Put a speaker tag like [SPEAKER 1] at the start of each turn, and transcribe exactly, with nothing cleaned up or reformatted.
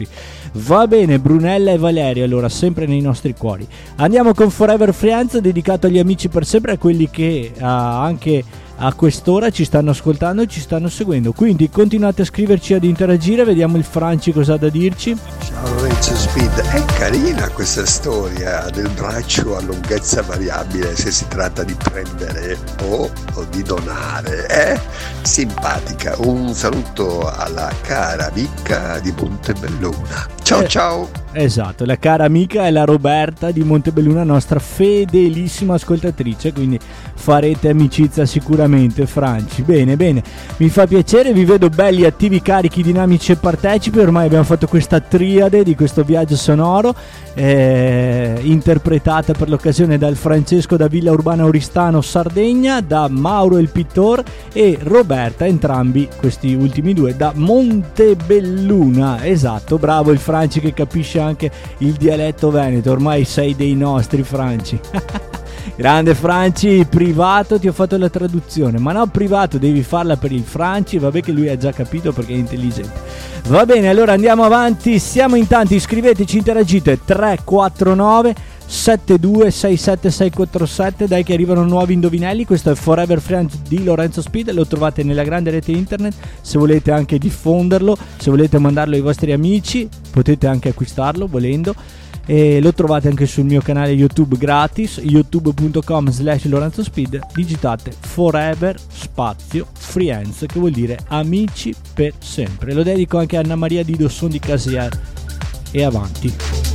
[SPEAKER 1] rossi. Va bene, Brunella e Valerio, allora sempre nei nostri cuori. Andiamo con Forever Friends, dedicato agli amici per sempre, a quelli che uh, anche a quest'ora ci stanno ascoltando e ci stanno seguendo, quindi continuate a scriverci, ad interagire. Vediamo il Franci cosa ha da dirci.
[SPEAKER 2] Ciao Lorenzo Speed, è carina questa storia del braccio a lunghezza variabile se si tratta di prendere o, o di donare, eh? Simpatica. Un saluto alla cara amica di Montebelluna. Ciao
[SPEAKER 1] eh,
[SPEAKER 2] ciao.
[SPEAKER 1] Esatto, la cara amica è la Roberta di Montebelluna, nostra fedelissima ascoltatrice, quindi farete amicizia sicuramente, Franci. Bene, bene, mi fa piacere, vi vedo belli, attivi, carichi, dinamici e partecipi. Ormai abbiamo fatto questa triade di questo viaggio sonoro, eh, interpretata per l'occasione dal Francesco da Villa Urbana Oristano, Sardegna, da Mauro il Pittor e Roberta, entrambi questi ultimi due da Montebelluna. Esatto, bravo il Franci che capisce anche il dialetto veneto, ormai sei dei nostri, Franci. Grande Franci, privato ti ho fatto la traduzione, ma no, privato devi farla per il Franci, vabbè che lui ha già capito perché è intelligente. Va bene, allora andiamo avanti, siamo in tanti, iscriveteci, interagite. Tre quattro nove sette due sei sette sei quattro sette, dai che arrivano nuovi indovinelli. Questo è Forever Friends di Lorenzo Speed, lo trovate nella grande rete internet. Se volete anche diffonderlo, se volete mandarlo ai vostri amici, potete anche acquistarlo volendo, e lo trovate anche sul mio canale YouTube gratis, youtube punto com slash Lorenzo Speed. Digitate Forever spazio Friends, che vuol dire amici per sempre. Lo dedico anche a Anna Maria di Dosson di Casier. E avanti.